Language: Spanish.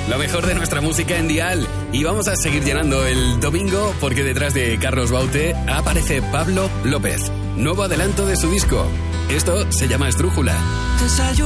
Lo mejor de nuestra música en Dial. Y vamos a seguir llenando el domingo porque detrás de Carlos Baute aparece Pablo López. Nuevo adelanto de su disco. Esto se llama Esdrújula.